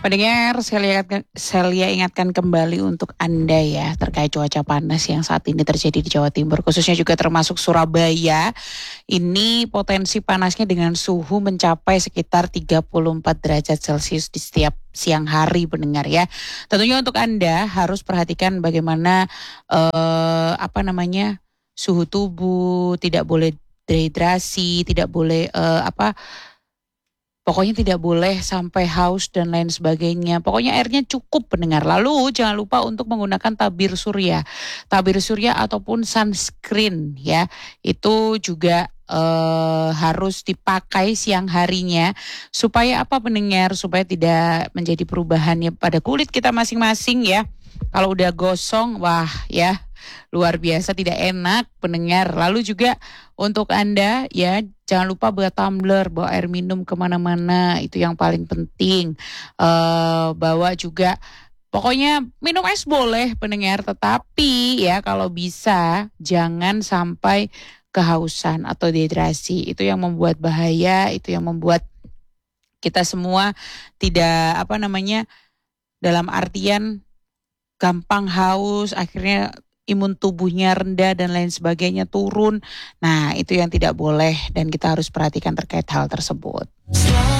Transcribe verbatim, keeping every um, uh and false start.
Pendengar, saya ingatkan, saya ingatkan kembali untuk Anda ya terkait cuaca panas yang saat ini terjadi di Jawa Timur, khususnya juga termasuk Surabaya. Ini potensi panasnya dengan suhu mencapai sekitar tiga puluh empat derajat Celcius di setiap siang hari, pendengar ya. Tentunya untuk Anda harus perhatikan bagaimana eh, apa namanya suhu tubuh, tidak boleh dehidrasi, tidak boleh eh, apa pokoknya tidak boleh sampai haus dan lain sebagainya. Pokoknya airnya cukup, pendengar. Lalu jangan lupa untuk menggunakan tabir surya. Tabir surya ataupun sunscreen ya. Itu juga eh, harus dipakai siang harinya. Supaya apa, pendengar? Supaya tidak menjadi perubahannya pada kulit kita masing-masing ya. Kalau udah gosong, wah ya luar biasa tidak enak, pendengar. Lalu juga untuk Anda ya, jangan lupa bawa tumbler, bawa air minum kemana-mana, itu yang paling penting. Eh bawa juga, pokoknya minum es boleh, pendengar, tetapi ya kalau bisa jangan sampai kehausan atau dehidrasi. Itu yang membuat bahaya, itu yang membuat kita semua tidak apa namanya dalam artian gampang haus, akhirnya imun tubuhnya rendah dan lain sebagainya turun. Nah, itu yang tidak boleh dan kita harus perhatikan terkait hal tersebut.